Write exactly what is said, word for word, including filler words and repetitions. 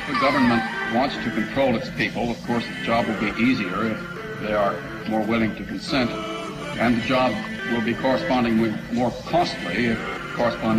the government wants to control its people, of course, the job will be easier if they are more willing to consent, and the job will be correspondingly more costly if corresponding